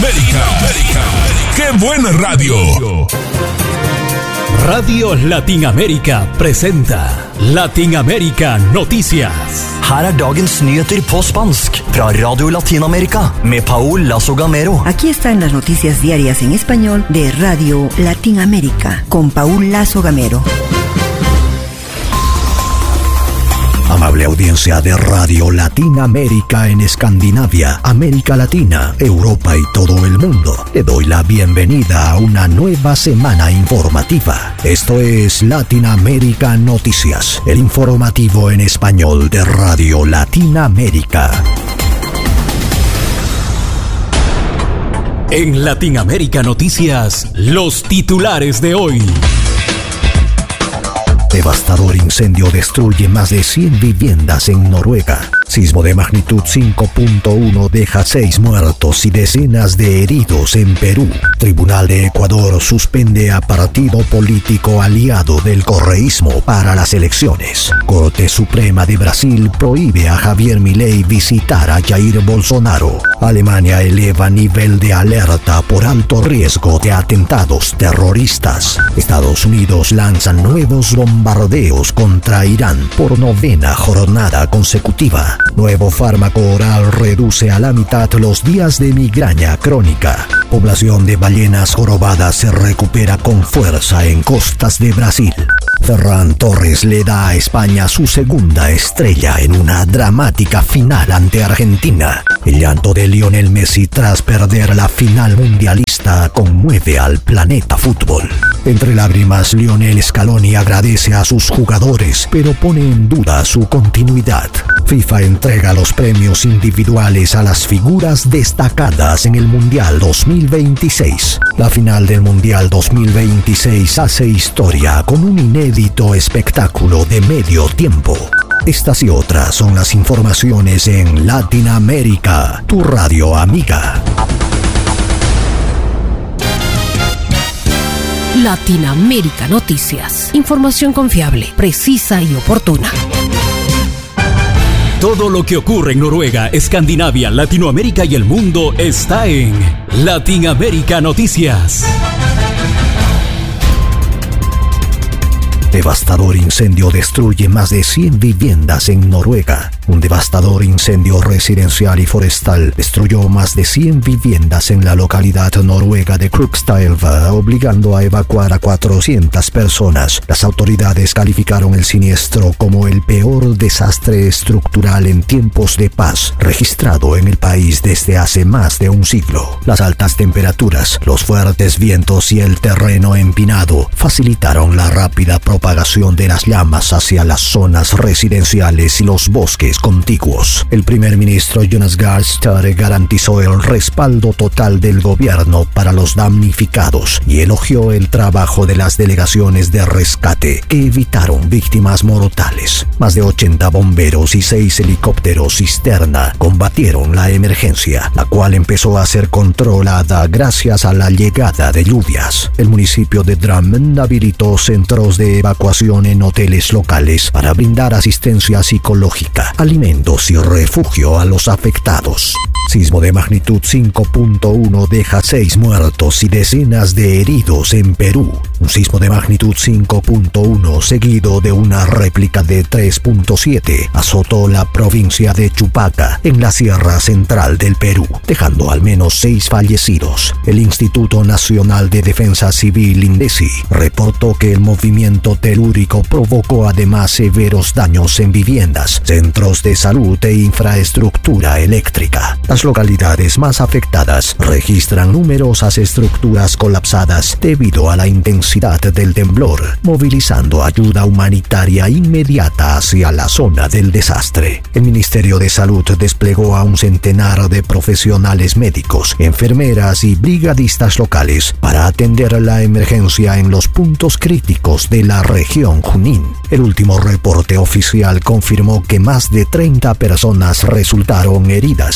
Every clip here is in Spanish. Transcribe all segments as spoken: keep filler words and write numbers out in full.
Latinoamérica. ¡Qué buena radio! Radio Latinamérica presenta Latinamérica Noticias. Her er dagens nyheter på spansk fra Radio Latinamerika med Paul Lazo Gamero. Aquí están las noticias diarias en español de Radio Latinamérica con Paul Lazo Gamero. Amable audiencia de Radio Latinamérica en Escandinavia, América Latina, Europa y todo el mundo. Le doy la bienvenida a una nueva semana informativa. Esto es Latinamérica Noticias, el informativo en español de Radio Latinamérica. En Latinamérica Noticias, los titulares de hoy. Devastador incendio destruye más de cien viviendas en Noruega. Sismo de magnitud cinco punto uno deja seis muertos y decenas de heridos en Perú. Tribunal de Ecuador suspende a partido político aliado del correísmo para las elecciones. Corte Suprema de Brasil prohíbe a Javier Milei visitar a Jair Bolsonaro. Alemania eleva nivel de alerta por alto riesgo de atentados terroristas. Estados Unidos lanza nuevos bombardeos contra Irán por novena jornada consecutiva. Nuevo fármaco oral reduce a la mitad los días de migraña crónica. Población de ballenas jorobadas se recupera con fuerza en costas de Brasil. Ferran Torres le da a España su segunda estrella en una dramática final ante Argentina. El llanto de Lionel Messi tras perder la final mundialista conmueve al planeta fútbol. Entre lágrimas, Lionel Scaloni agradece a sus jugadores, pero pone en duda su continuidad. FIFA entrega los premios individuales a las figuras destacadas en el Mundial dos mil veintiséis. La final del Mundial dos mil veintiséis hace historia con un inédito espectáculo de medio tiempo. Estas y otras son las informaciones en Latinoamérica, tu radio amiga. Latinamérica Noticias. Información confiable, precisa y oportuna. Todo lo que ocurre en Noruega, Escandinavia, Latinoamérica y el mundo está en Latinamérica Noticias. Devastador incendio destruye más de cien viviendas en Noruega. Un devastador incendio residencial y forestal destruyó más de cien viviendas en la localidad noruega de Krokstadelva, obligando a evacuar a cuatrocientas personas. Las autoridades calificaron el siniestro como el peor desastre estructural en tiempos de paz registrado en el país desde hace más de un siglo. Las altas temperaturas, los fuertes vientos y el terreno empinado facilitaron la rápida propagación de las llamas hacia las zonas residenciales y los bosques contiguos. El primer ministro Jonas Gahr Støre garantizó el respaldo total del gobierno para los damnificados y elogió el trabajo de las delegaciones de rescate que evitaron víctimas mortales. Más de ochenta bomberos y seis helicópteros cisterna combatieron la emergencia, la cual empezó a ser controlada gracias a la llegada de lluvias. El municipio de Drammen habilitó centros de evacuación en hoteles locales para brindar asistencia psicológica, alimentos y refugio a los afectados. Sismo de magnitud cinco punto uno deja seis muertos y decenas de heridos en Perú. Un sismo de magnitud cinco punto uno seguido de una réplica de tres punto siete azotó la provincia de Chupaca en la Sierra Central del Perú, dejando al menos seis fallecidos. El Instituto Nacional de Defensa Civil INDECI reportó que el movimiento telúrico provocó además severos daños en viviendas, centros de salud e infraestructura eléctrica. Las localidades más afectadas registran numerosas estructuras colapsadas debido a la intensidad del temblor, movilizando ayuda humanitaria inmediata hacia la zona del desastre. El Ministerio de Salud desplegó a un centenar de profesionales médicos, enfermeras y brigadistas locales para atender la emergencia en los puntos críticos de la región Junín. El último reporte oficial confirmó que más de treinta personas resultaron heridas, de las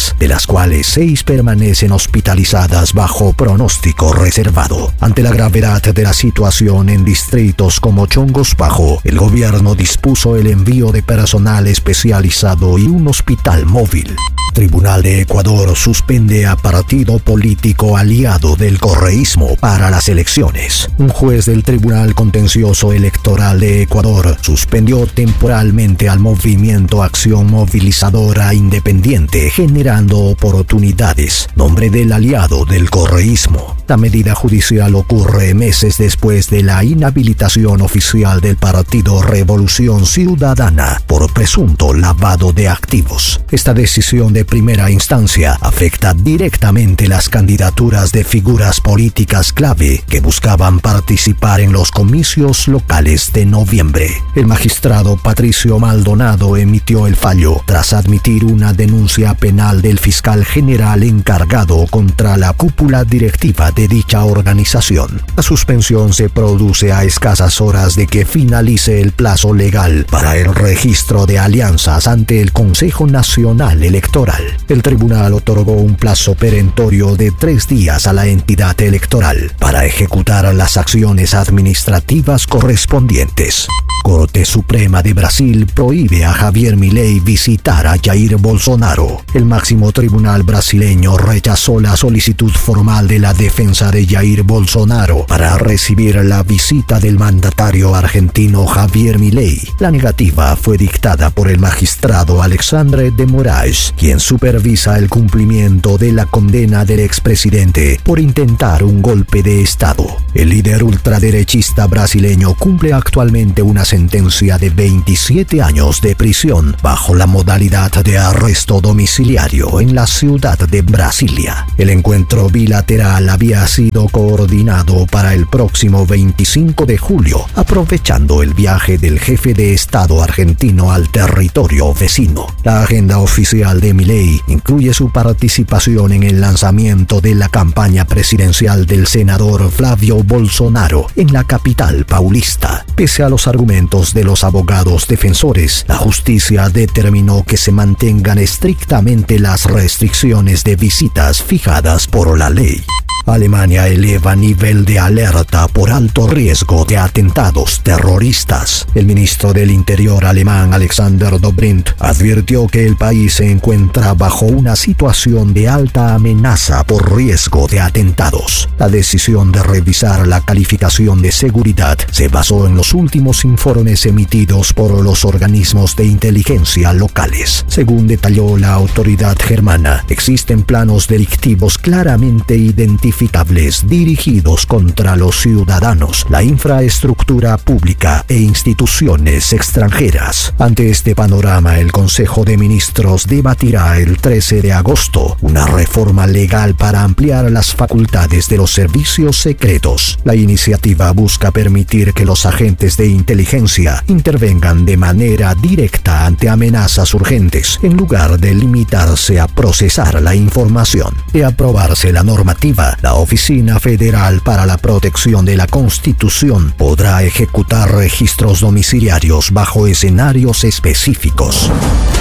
cuales seis permanecen hospitalizadas bajo pronóstico reservado. Ante la gravedad de la situación en distritos como Chongos Bajo, el gobierno dispuso el envío de personal especializado y un hospital móvil. Tribunal de Ecuador suspende a partido político aliado del correísmo para las elecciones. Un juez del Tribunal Contencioso Electoral de Ecuador suspendió temporalmente al movimiento Acción Movilizadora Independiente, generando oportunidades, nombre del aliado del correísmo. La medida judicial ocurre meses después de la inhabilitación oficial del partido Revolución Ciudadana por presunto lavado de activos. Esta decisión de primera instancia afecta directamente las candidaturas de figuras políticas clave que buscaban participar en los comicios locales de noviembre. El magistrado Patricio Maldonado emitió el fallo tras admitir una denuncia penal del fiscal general encargado contra la cúpula directiva de dicha organización. La suspensión se produce a escasas horas de que finalice el plazo legal para el registro de alianzas ante el Consejo Nacional Electoral. El tribunal otorgó un plazo perentorio de tres días a la entidad electoral para ejecutar las acciones administrativas correspondientes. Corte Suprema de Brasil prohíbe a Javier Milei visitar a Jair Bolsonaro. El máximo tribunal brasileño rechazó la solicitud formal de la defensa de Jair Bolsonaro para recibir la visita del mandatario argentino Javier Milei. La negativa fue dictada por el magistrado Alexandre de Moraes, quien supervisa el cumplimiento de la condena del expresidente por intentar un golpe de Estado. El líder ultraderechista brasileño cumple actualmente una sentencia de veintisiete años de prisión bajo la modalidad de arresto domiciliario en la ciudad de Brasilia. El encuentro bilateral había sido coordinado para el próximo veinticinco de julio, aprovechando el viaje del jefe de Estado argentino al territorio vecino. La agenda oficial de Milei incluye su participación en el lanzamiento de la campaña presidencial del senador Flavio Bolsonaro en la capital paulista. Pese a los argumentos de los abogados defensores, la justicia determinó que se mantengan estrictamente las restricciones de visitas fijadas por la ley. Alemania eleva nivel de alerta por alto riesgo de atentados terroristas. El ministro del Interior alemán Alexander Dobrindt advirtió que el país se encuentra bajo una situación de alta amenaza por riesgo de atentados. La decisión de revisar la calificación de seguridad se basó en los últimos informes emitidos por los organismos de inteligencia locales. Según detalló la autoridad germana, existen planos delictivos claramente identificados dirigidos contra los ciudadanos, la infraestructura pública e instituciones extranjeras. Ante este panorama, el Consejo de Ministros debatirá el trece de agosto una reforma legal para ampliar las facultades de los servicios secretos. La iniciativa busca permitir que los agentes de inteligencia intervengan de manera directa ante amenazas urgentes, en lugar de limitarse a procesar la información. De aprobarse la normativa, la Oficina Federal para la Protección de la Constitución podrá ejecutar registros domiciliarios bajo escenarios específicos.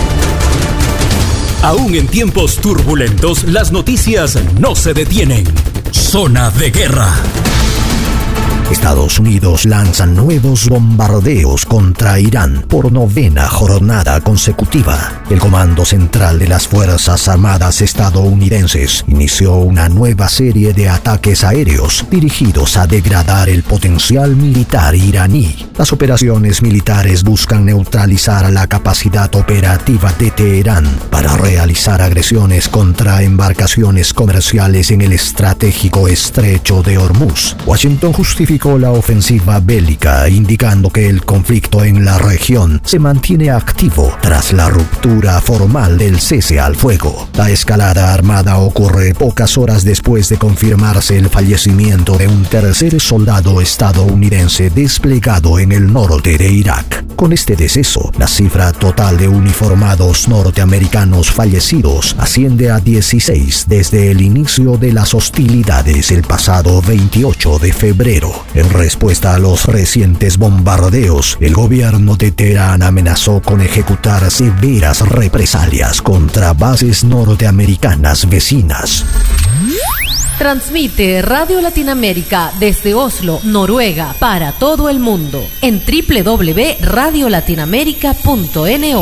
Aún en tiempos turbulentos, las noticias no se detienen. Zona de guerra. Estados Unidos lanza nuevos bombardeos contra Irán por novena jornada consecutiva. El Comando Central de las Fuerzas Armadas estadounidenses inició una nueva serie de ataques aéreos dirigidos a degradar el potencial militar iraní. Las operaciones militares buscan neutralizar la capacidad operativa de Teherán para realizar agresiones contra embarcaciones comerciales en el estratégico estrecho de Hormuz. Washington justificó la ofensiva bélica, indicando que el conflicto en la región se mantiene activo tras la ruptura formal del cese al fuego. La escalada armada ocurre pocas horas después de confirmarse el fallecimiento de un tercer soldado estadounidense desplegado en el norte de Irak. Con este deceso, la cifra total de uniformados norteamericanos fallecidos asciende a dieciséis desde el inicio de las hostilidades el pasado veintiocho de febrero. En respuesta a los recientes bombardeos, el gobierno de Teherán amenazó con ejecutar severas represalias contra bases norteamericanas vecinas. Transmite Radio Latinoamérica desde Oslo, Noruega, para todo el mundo en doble u doble u doble u punto radio latinoamerica punto no.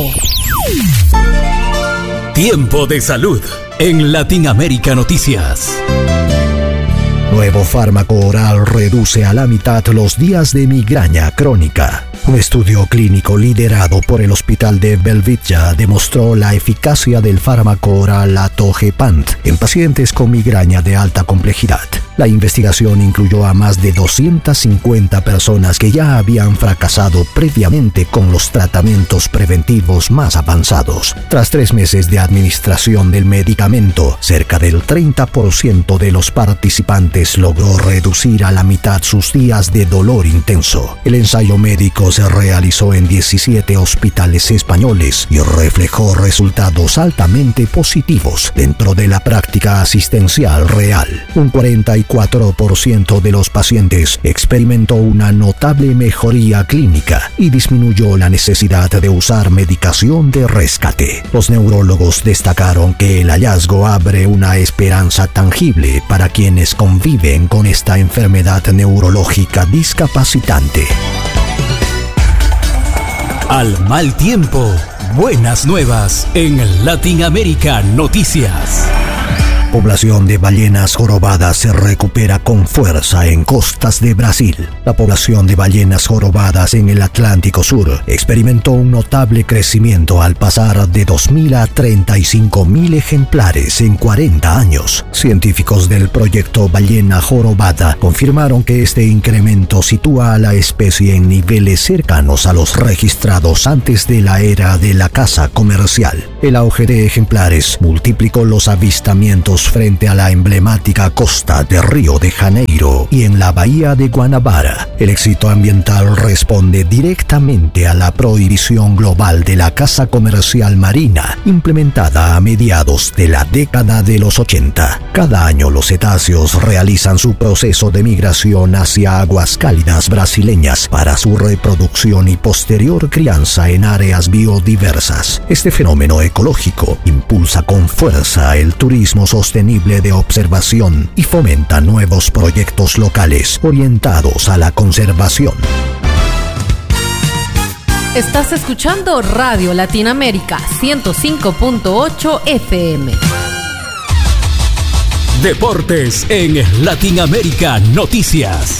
Tiempo de salud en Latinoamérica Noticias. Nuevo fármaco oral reduce a la mitad los días de migraña crónica. Un estudio clínico liderado por el Hospital de Belvitja demostró la eficacia del fármaco oral Atogepant en pacientes con migraña de alta complejidad. La investigación incluyó a más de doscientas cincuenta personas que ya habían fracasado previamente con los tratamientos preventivos más avanzados. Tras tres meses de administración del medicamento, cerca del treinta por ciento de los participantes logró reducir a la mitad sus días de dolor intenso. El ensayo médico se realizó en diecisiete hospitales españoles y reflejó resultados altamente positivos dentro de la práctica asistencial real. Un cuarenta y cuatro por ciento de los pacientes experimentó una notable mejoría clínica y disminuyó la necesidad de usar medicación de rescate. Los neurólogos destacaron que el hallazgo abre una esperanza tangible para quienes conviven con esta enfermedad neurológica discapacitante. Al mal tiempo, buenas nuevas en Latinoamérica Noticias. Población de ballenas jorobadas se recupera con fuerza en costas de Brasil. La población de ballenas jorobadas en el Atlántico Sur experimentó un notable crecimiento al pasar de dos mil a treinta y cinco mil ejemplares en cuarenta años. Científicos del proyecto Ballena Jorobada confirmaron que este incremento sitúa a la especie en niveles cercanos a los registrados antes de la era de la caza comercial. El auge de ejemplares multiplicó los avistamientos frente a la emblemática costa de Río de Janeiro y en la bahía de Guanabara. El éxito ambiental responde directamente a la prohibición global de la caza comercial marina, implementada a mediados de la década de los ochenta. Cada año los cetáceos realizan su proceso de migración hacia aguas cálidas brasileñas para su reproducción y posterior crianza en áreas biodiversas. Este fenómeno ecológico impulsa con fuerza el turismo sostenible sostenible de observación y fomenta nuevos proyectos locales orientados a la conservación. Estás escuchando Radio Latinoamérica ciento cinco punto ocho F M. Deportes en Latinoamérica Noticias.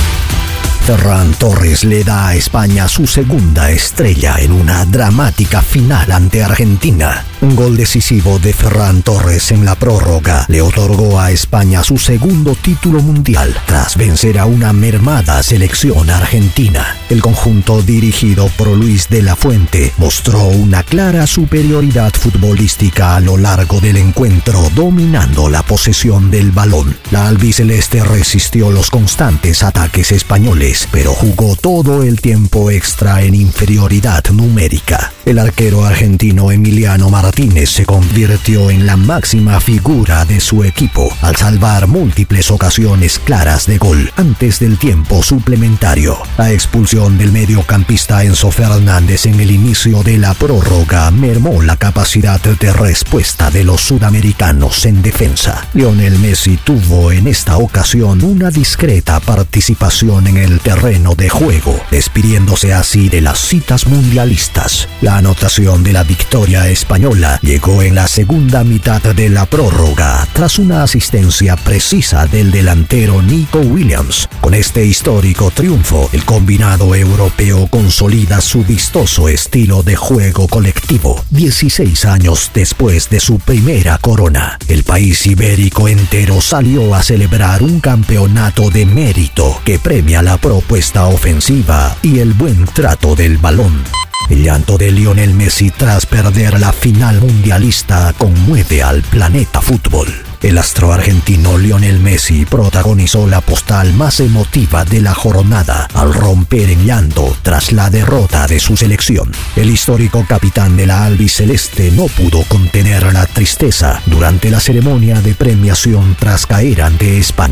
Ferran Torres le da a España su segunda estrella en una dramática final ante Argentina. Un gol decisivo de Ferran Torres en la prórroga le otorgó a España su segundo título mundial tras vencer a una mermada selección argentina. El conjunto dirigido por Luis de la Fuente mostró una clara superioridad futbolística a lo largo del encuentro, dominando la posesión del balón. La albiceleste resistió los constantes ataques españoles, pero jugó todo el tiempo extra en inferioridad numérica. El arquero argentino Emiliano Martínez se convirtió en la máxima figura de su equipo al salvar múltiples ocasiones claras de gol antes del tiempo suplementario. La expulsión del mediocampista Enzo Fernández en el inicio de la prórroga mermó la capacidad de respuesta de los sudamericanos en defensa. Lionel Messi tuvo en esta ocasión una discreta participación en el terreno de juego, despidiéndose así de las citas mundialistas. La anotación de la victoria española llegó en la segunda mitad de la prórroga, tras una asistencia precisa del delantero Nico Williams. Con este histórico triunfo, el combinado europeo consolida su vistoso estilo de juego colectivo. dieciséis años después de su primera corona, el país ibérico entero salió a celebrar un campeonato de mérito que premia la propuesta ofensiva y el buen trato del balón. El llanto de Lionel Messi tras perder la final mundialista conmueve al planeta fútbol. El astro argentino Lionel Messi protagonizó la postal más emotiva de la jornada al romper en llanto tras la derrota de su selección. El histórico capitán de la albiceleste no pudo contener la tristeza durante la ceremonia de premiación tras caer ante España.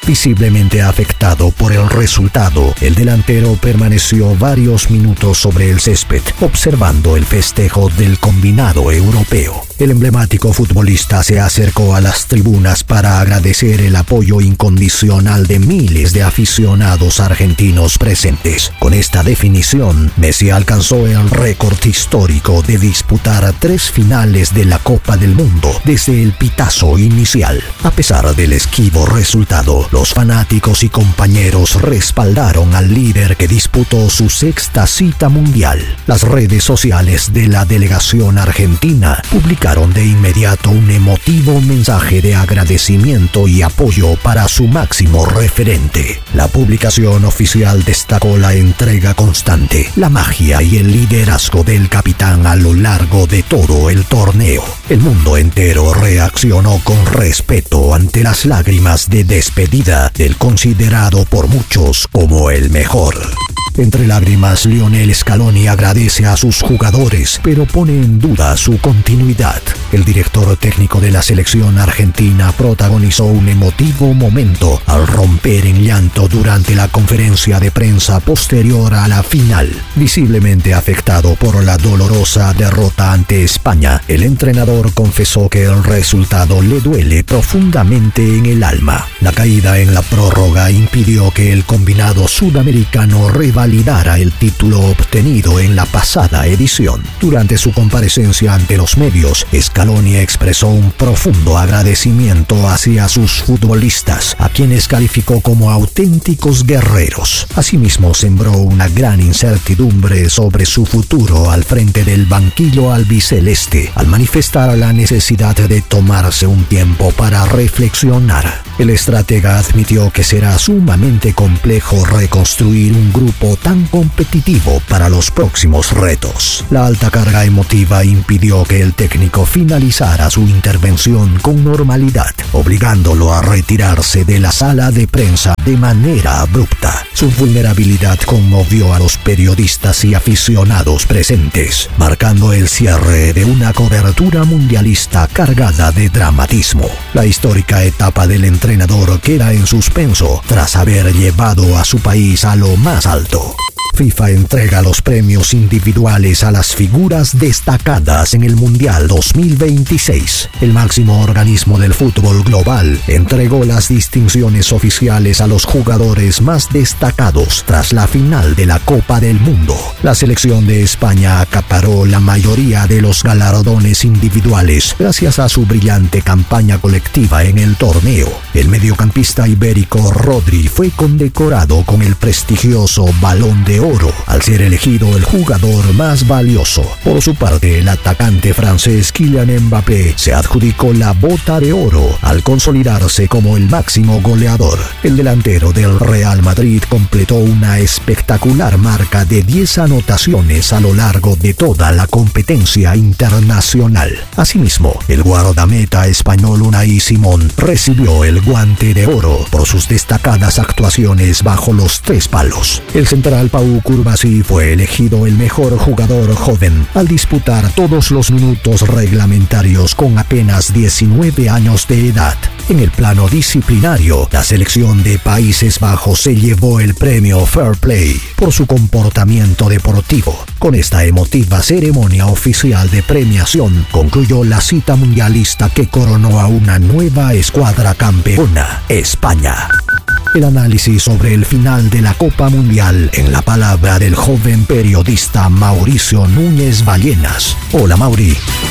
Visiblemente afectado por el resultado, el delantero permaneció varios minutos sobre el césped, observando el festejo del combinado europeo. El emblemático futbolista se acercó a las tribunas para agradecer el apoyo incondicional de miles de aficionados argentinos presentes. Con esta definición, Messi alcanzó el récord histórico de disputar tres finales de la Copa del Mundo desde el pitazo inicial. A pesar del esquivo resultado, los fanáticos y compañeros respaldaron al líder que disputó su sexta cita mundial. Las redes sociales de la delegación argentina publicaron de inmediato un emotivo mensaje de agradecimiento y apoyo para su máximo referente. La publicación oficial destacó la entrega constante, la magia y el liderazgo del capitán a lo largo de todo el torneo. El mundo entero reaccionó con respeto ante las lágrimas de despedida del considerado por muchos como el mejor. Entre lágrimas, Lionel Scaloni agradece a sus jugadores, pero pone en duda su continuidad. El director técnico de la selección argentina protagonizó un emotivo momento al romper en llanto durante la conferencia de prensa posterior a la final. Visiblemente afectado por la dolorosa derrota ante España, el entrenador confesó que el resultado le duele profundamente en el alma. La caída en la prórroga impidió que el combinado sudamericano revalidara el título obtenido en la pasada edición. Durante su comparecencia ante los medios, Scaloni expresó un profundo agradecimiento hacia sus futbolistas, a quienes calificó como auténticos guerreros. Asimismo, sembró una gran incertidumbre sobre su futuro al frente del banquillo albiceleste, al manifestar la necesidad de tomarse un tiempo para reflexionar. El estratega admitió que será sumamente complejo reconstruir un grupo tan competitivo para los próximos retos. La alta carga emotiva impidió que el técnico finalizara su intervención con normalidad, obligándolo a retirarse de la sala de prensa de manera abrupta. Su vulnerabilidad conmovió a los periodistas y aficionados presentes, marcando el cierre de una cobertura mundialista cargada de dramatismo. La histórica etapa del entrenador queda en suspenso tras haber llevado a su país a lo más alto. FIFA entrega los premios individuales a las figuras destacadas en el Mundial dos mil veintiséis. El máximo organismo del fútbol global entregó las distinciones oficiales a los jugadores más destacados tras la final de la Copa del Mundo. La selección de España acaparó la mayoría de los galardones individuales gracias a su brillante campaña colectiva en el torneo. El mediocampista ibérico Rodri fue condecorado con el prestigioso Balón de Oro al ser elegido el jugador más valioso. Por su parte, el atacante francés Kylian Mbappé se adjudicó la Bota de Oro al consolidarse como el máximo goleador. El delantero del Real Madrid completó una espectacular marca de diez anotaciones a lo largo de toda la competencia internacional. Asimismo, el guardameta español Unai Simón recibió el Guante de Oro por sus destacadas actuaciones bajo los tres palos. El central Pau Cubarsí fue elegido el mejor jugador joven al disputar todos los minutos reglamentarios con apenas diecinueve años de edad. En el plano disciplinario, la selección de Países Bajos se llevó el premio Fair Play por su comportamiento deportivo. Con esta emotiva ceremonia oficial de premiación, concluyó la cita mundialista que coronó a una nueva escuadra campeona, España. El análisis sobre el final de la Copa Mundial en la palabra del joven periodista Mauricio Núñez Ballenas. Hola, Mauri.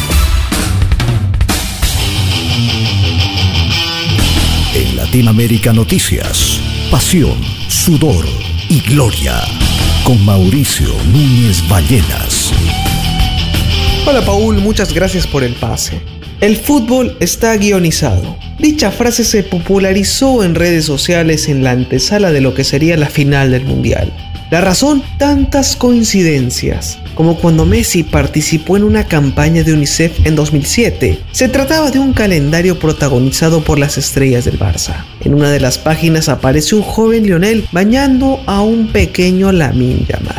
En Latinoamérica Noticias, pasión, sudor y gloria, con Mauricio Núñez Ballenas. Hola, Paul, muchas gracias por el pase. El fútbol está guionizado. Dicha frase se popularizó en redes sociales en la antesala de lo que sería la final del Mundial. La razón, tantas coincidencias, como cuando Messi participó en una campaña de UNICEF en dos mil siete. Se trataba de un calendario protagonizado por las estrellas del Barça. En una de las páginas aparece un joven Lionel bañando a un pequeño Lamine Yamal.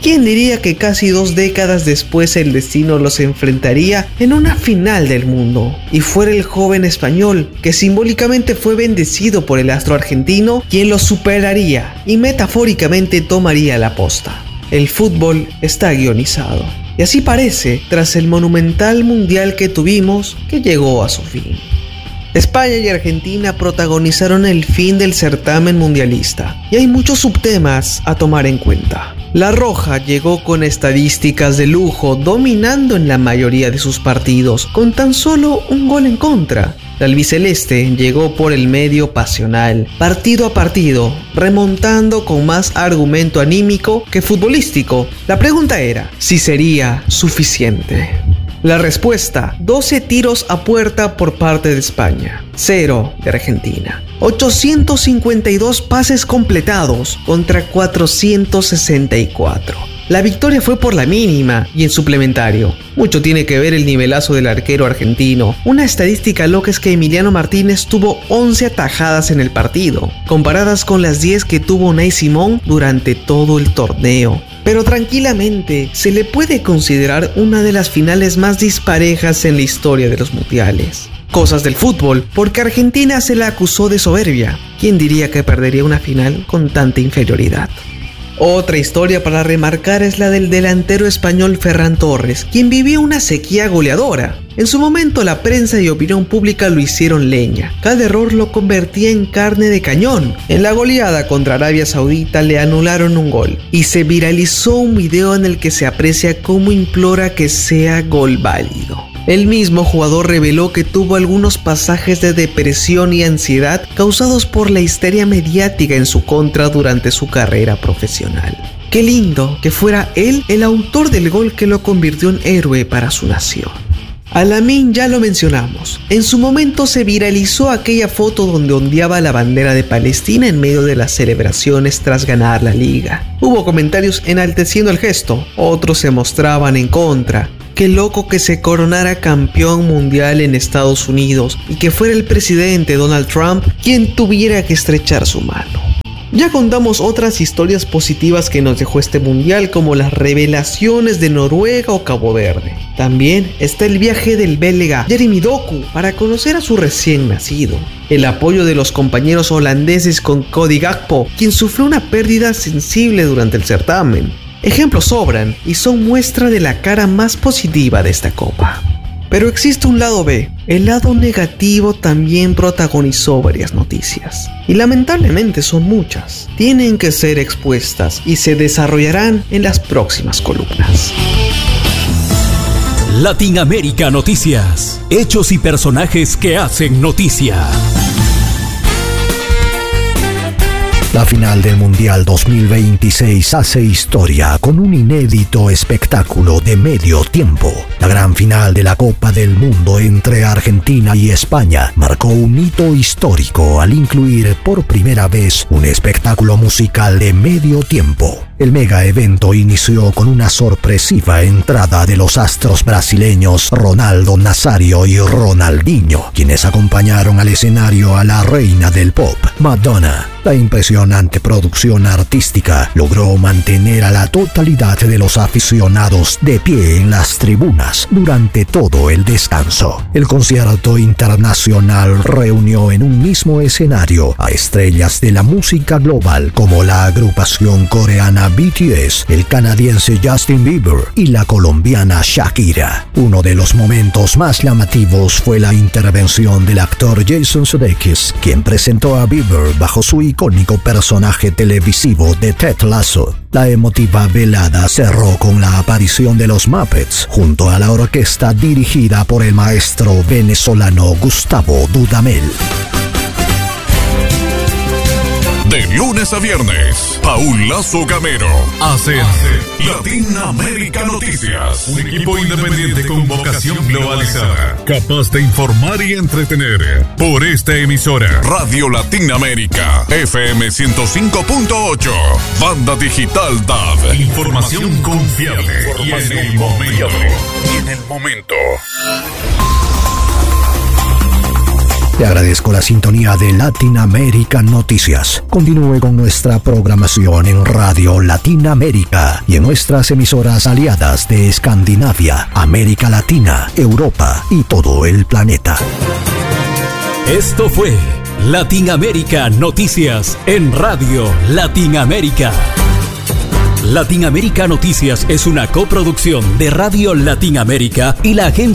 ¿Quién diría que casi dos décadas después el destino los enfrentaría en una final del mundo? Y fuera el joven español, que simbólicamente fue bendecido por el astro argentino, quien lo superaría y metafóricamente tomaría la posta. El fútbol está guionizado. Y así parece, tras el monumental mundial que tuvimos, que llegó a su fin. España y Argentina protagonizaron el fin del certamen mundialista, y hay muchos subtemas a tomar en cuenta. La Roja llegó con estadísticas de lujo, dominando en la mayoría de sus partidos, con tan solo un gol en contra. La albiceleste llegó por el medio pasional, partido a partido, remontando con más argumento anímico que futbolístico. La pregunta era, ¿si sería suficiente? La respuesta, doce tiros a puerta por parte de España, cero de Argentina. ochocientos cincuenta y dos pases completados contra cuatrocientos sesenta y cuatro. La victoria fue por la mínima y en suplementario. Mucho tiene que ver el nivelazo del arquero argentino. Una estadística loca es que Emiliano Martínez tuvo once atajadas en el partido, comparadas con las diez que tuvo Unai Simón durante todo el torneo. Pero tranquilamente se le puede considerar una de las finales más disparejas en la historia de los mundiales. Cosas del fútbol, porque Argentina se la acusó de soberbia. ¿Quién diría que perdería una final con tanta inferioridad? Otra historia para remarcar es la del delantero español Ferran Torres, quien vivió una sequía goleadora. En su momento la prensa y opinión pública lo hicieron leña. Cada error lo convertía en carne de cañón. En la goleada contra Arabia Saudita le anularon un gol y se viralizó un video en el que se aprecia cómo implora que sea gol válido. El mismo jugador reveló que tuvo algunos pasajes de depresión y ansiedad causados por la histeria mediática en su contra durante su carrera profesional. Qué lindo que fuera él el autor del gol que lo convirtió en héroe para su nación. A Lamine ya lo mencionamos. En su momento se viralizó aquella foto donde ondeaba la bandera de Palestina en medio de las celebraciones tras ganar la liga. Hubo comentarios enalteciendo el gesto, otros se mostraban en contra. Qué loco que se coronara campeón mundial en Estados Unidos y que fuera el presidente Donald Trump quien tuviera que estrechar su mano. Ya contamos otras historias positivas que nos dejó este mundial, como las revelaciones de Noruega o Cabo Verde. También está el viaje del belga Jeremy Doku para conocer a su recién nacido. El apoyo de los compañeros holandeses con Cody Gakpo, quien sufrió una pérdida sensible durante el certamen. Ejemplos sobran y son muestra de la cara más positiva de esta copa. Pero existe un lado B. El lado negativo también protagonizó varias noticias. Y lamentablemente son muchas. Tienen que ser expuestas y se desarrollarán en las próximas columnas. Latinoamérica Noticias. Hechos y personajes que hacen noticia. La final del Mundial dos mil veintiséis hace historia con un inédito espectáculo de medio tiempo. La gran final de la Copa del Mundo entre Argentina y España marcó un hito histórico al incluir por primera vez un espectáculo musical de medio tiempo. El mega evento inició con una sorpresiva entrada de los astros brasileños Ronaldo Nazario y Ronaldinho, quienes acompañaron al escenario a la reina del pop, Madonna. La impresionante producción artística logró mantener a la totalidad de los aficionados de pie en las tribunas durante todo el descanso. El concierto internacional reunió en un mismo escenario a estrellas de la música global como la agrupación coreana B T S, el canadiense Justin Bieber y la colombiana Shakira. Uno de los momentos más llamativos fue la intervención del actor Jason Sudeikis, quien presentó a Bieber bajo su icónico personaje televisivo de Ted Lasso. La emotiva velada cerró con la aparición de los Muppets junto a la orquesta dirigida por el maestro venezolano Gustavo Dudamel. De lunes a viernes, Paul Lazo Gamero hace Latinoamérica Noticias. Un equipo independiente con vocación globalizada, capaz de informar y entretener. Por esta emisora, Radio Latinoamérica, F M ciento cinco punto ocho, Banda Digital D A B. Información confiable y en el momento. Y en el momento. Te agradezco la sintonía de Latinoamérica Noticias. Continúe con nuestra programación en Radio Latinoamérica y en nuestras emisoras aliadas de Escandinavia, América Latina, Europa y todo el planeta. Esto fue Latinoamérica Noticias en Radio Latinoamérica. Latinoamérica Noticias es una coproducción de Radio Latinoamérica y la agencia